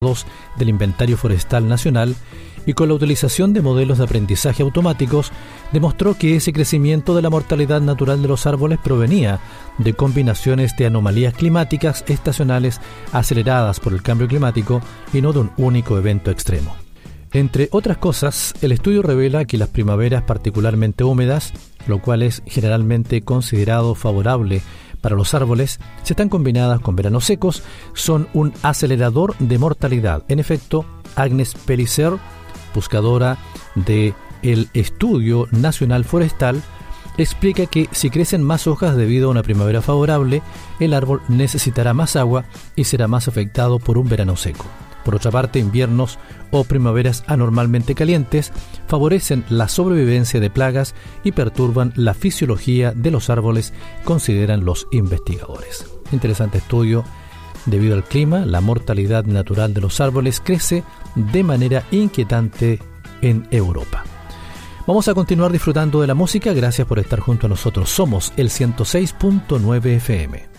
del Inventario Forestal Nacional y con la utilización de modelos de aprendizaje automáticos demostró que ese crecimiento de la mortalidad natural de los árboles provenía de combinaciones de anomalías climáticas estacionales aceleradas por el cambio climático y no de un único evento extremo. Entre otras cosas, el estudio revela que las primaveras particularmente húmedas, lo cual es generalmente considerado favorable para los árboles, si están combinadas con veranos secos, son un acelerador de mortalidad. En efecto, Agnes Pellicer, buscadora del Estudio Nacional Forestal, explica que si crecen más hojas debido a una primavera favorable, el árbol necesitará más agua y será más afectado por un verano seco. Por otra parte, inviernos o primaveras anormalmente calientes favorecen la sobrevivencia de plagas y perturban la fisiología de los árboles, consideran los investigadores. Interesante estudio. Debido al clima, la mortalidad natural de los árboles crece de manera inquietante en Europa. Vamos a continuar disfrutando de la música. Gracias por estar junto a nosotros. Somos el 106.9 FM.